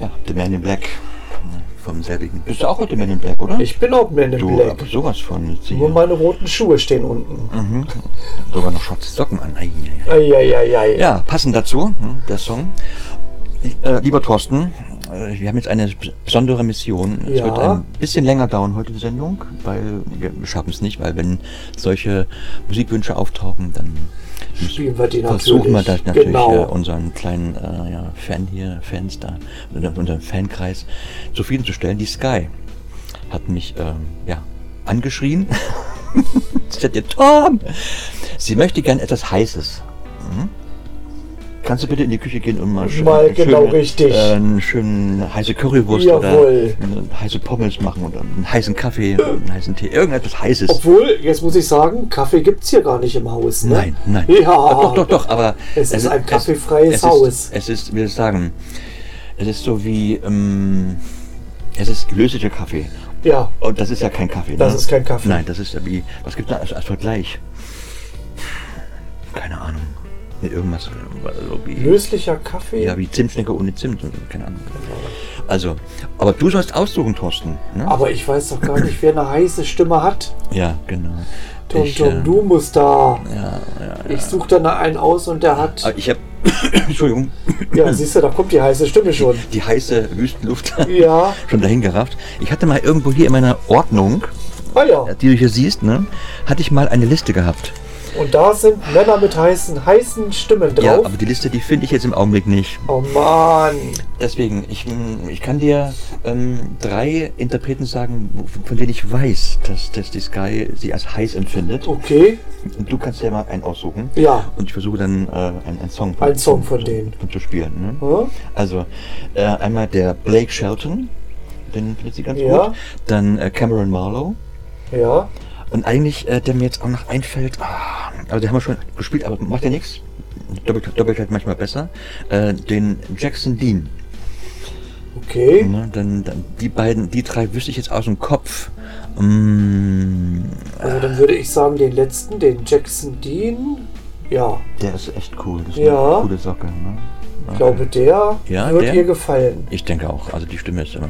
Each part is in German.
Ja, The Man in Black. Vom selbigen. Bist du auch heute Man in Black, oder? Ich bin auch Man in Black. Aber sowas von. Nur meine roten Schuhe stehen unten. Mhm. Sogar noch schwarze Socken an. Eieiei. Ja, passend dazu, der Song. Lieber Thorsten, wir haben jetzt eine besondere Mission. Es wird ein bisschen länger dauern heute die Sendung, weil wir schaffen es nicht, weil wenn solche Musikwünsche auftauchen, dann spielen wir die versuchen wir das natürlich genau. Unseren kleinen Fans da, unseren Fankreis zufriedenzustellen. Die Sky hat mich angeschrien. Sie sagt dir, Tom, sie möchte gern etwas Heißes. Kannst du bitte in die Küche gehen und mal einen schönen heiße Currywurst oder eine heiße Pommes machen oder einen heißen Kaffee, einen heißen Tee, irgendetwas Heißes. Obwohl, jetzt muss ich sagen, Kaffee gibt es hier gar nicht im Haus, ne? Nein. Ja. Doch, aber es ist ein kaffeefreies Haus. Es ist, wie soll ich sagen, es ist so wie, es ist löslicher Kaffee. Ja. Und das ist ja kein Kaffee. Das ist kein Kaffee. Nein, das ist ja wie, was gibt es da als Vergleich? Keine Ahnung. Mit irgendwas so wie löslicher Kaffee? Ja, wie Zimtschnecke ohne Zimt. Keine Ahnung. Also, aber du sollst aussuchen, Thorsten. Ne? Aber ich weiß doch gar nicht, wer eine heiße Stimme hat. Ja, genau. Tom, du musst da. Ja. Ich suche dann einen aus und der hat. Ich habe. Entschuldigung. Ja, siehst du, da kommt die heiße Stimme schon. Die heiße Wüstenluft. Ja. Schon dahin gerafft. Ich hatte mal irgendwo hier in meiner Ordnung, die du hier siehst, ne, hatte ich mal eine Liste gehabt. Und da sind Männer mit heißen Stimmen drauf. Ja, aber die Liste, die finde ich jetzt im Augenblick nicht. Oh Mann. Deswegen, ich kann dir 3 Interpreten sagen, von denen ich weiß, dass die Sky sie als heiß empfindet. Okay. Und du kannst ja mal einen aussuchen. Ja. Und ich versuche dann einen Song von denen zu spielen. Ne? Ja. Also einmal der Blake Shelton, den findet sie ganz gut. Dann Cameron Marlowe. Ja. Und eigentlich, der mir jetzt auch noch einfällt, also den haben wir schon gespielt, aber macht ja nichts. Doppelt halt manchmal besser. Den Jackson Dean. Okay. Ne, dann die 3 wüsste ich jetzt aus dem Kopf. Also dann würde ich sagen, den letzten, den Jackson Dean. Ja. Der ist echt cool. Das ist eine coole Socke. Ne? Okay. Ich glaube, der wird ihr gefallen. Ich denke auch. Also die Stimme ist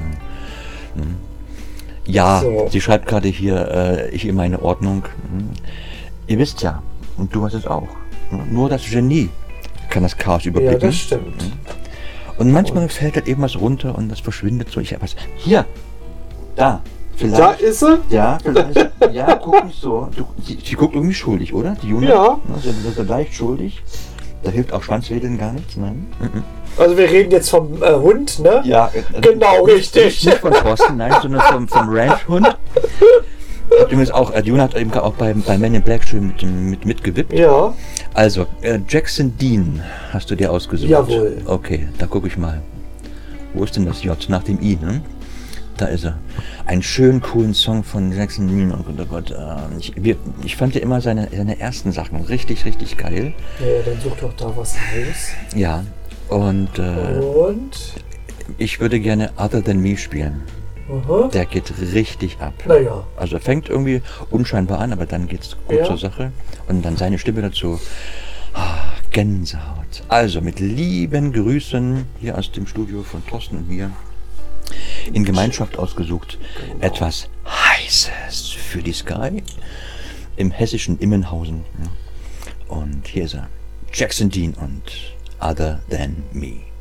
ja, so. Sie schreibt gerade hier, ich in meine Ordnung. Ihr wisst ja, und du weißt es auch, nur das Genie kann das Chaos überblicken. Ja, das stimmt. Und manchmal fällt halt eben was runter und das verschwindet so. Ich habe was. Hier! Da! Vielleicht. Da ist sie? Ja, vielleicht. Ja, guck nicht so. Sie guckt irgendwie schuldig, oder? Die Juna? Ja. So leicht schuldig. Da hilft auch Schwanzwedeln gar nichts, nein? Also wir reden jetzt vom Hund, ne? Ja, genau, richtig. Nicht von Thorsten, nein, sondern vom Ranch-Hund. Hat übrigens auch, Juna hat eben auch bei Men in Black schön mitgewippt. Ja. Also, Jackson Dean hast du dir ausgesucht. Jawohl. Okay, da gucke ich mal. Wo ist denn das J? Nach dem I, ne? Da ist er. Einen schönen, coolen Song von Jackson Dean. Oh Gott, ich fand ja immer seine ersten Sachen richtig, richtig geil. Ja, dann such doch da was raus. Ja, und ich würde gerne Other Than Me spielen. Aha. Der geht richtig ab. Naja. Also er fängt irgendwie unscheinbar an, aber dann geht's gut zur Sache. Und dann seine Stimme dazu. Gänsehaut. Also mit lieben Grüßen hier aus dem Studio von Thorsten und mir. In Gemeinschaft ausgesucht. Genau. Etwas Heißes für die Sky. Im hessischen Immenhausen. Und hier ist er. Jackson Dean und Other Than Me.